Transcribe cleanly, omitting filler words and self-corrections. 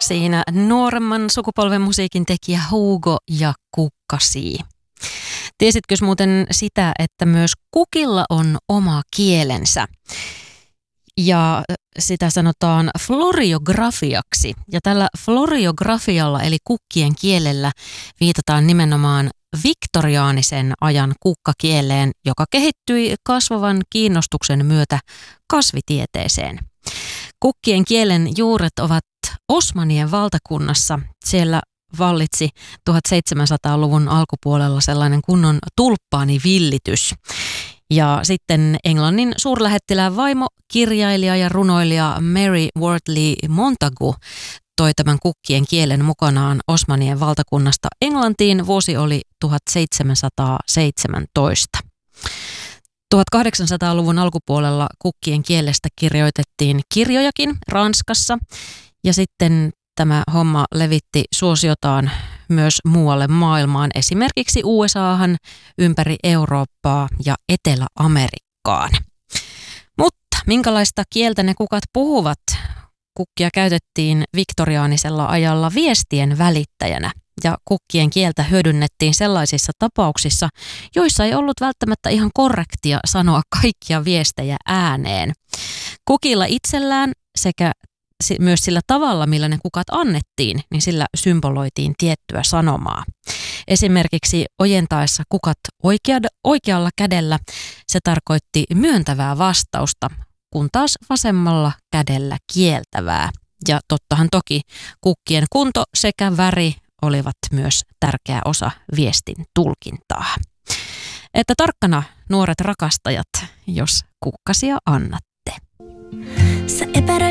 Siinä nuoremman sukupolven musiikin tekijä Hugo ja Kukkasi. Tiesitkö muuten sitä, että myös kukilla on oma kielensä? Ja sitä sanotaan floriografiaksi. Ja tällä floriografialla eli kukkien kielellä viitataan nimenomaan viktoriaanisen ajan kukkakieleen, joka kehittyi kasvavan kiinnostuksen myötä kasvitieteeseen. Kukkien kielen juuret ovat Osmanien valtakunnassa. Siellä vallitsi 1700-luvun alkupuolella sellainen kunnon tulppaanivillitys. Ja sitten Englannin suurlähettilään vaimo, kirjailija ja runoilija Mary Wortley Montagu toi tämän kukkien kielen mukanaan Osmanien valtakunnasta Englantiin. Vuosi oli 1717. 1800-luvun alkupuolella kukkien kielestä kirjoitettiin kirjojakin Ranskassa ja sitten tämä homma levitti suosiotaan myös muualle maailmaan, esimerkiksi USAhan, ympäri Eurooppaa ja Etelä-Amerikkaan. Mutta minkälaista kieltä ne kukat puhuvat? Kukkia käytettiin viktoriaanisella ajalla viestien välittäjänä ja kukkien kieltä hyödynnettiin sellaisissa tapauksissa, joissa ei ollut välttämättä ihan korrektia sanoa kaikkia viestejä ääneen. Kukilla itsellään sekä myös sillä tavalla, millä ne kukat annettiin, niin sillä symboloitiin tiettyä sanomaa. Esimerkiksi ojentaessa kukat oikealla kädellä se tarkoitti myöntävää vastausta, kun taas vasemmalla kädellä kieltävää. Ja tottahan toki kukkien kunto sekä väri olivat myös tärkeä osa viestin tulkintaa. Että tarkkana nuoret rakastajat, jos kukkasia annatte.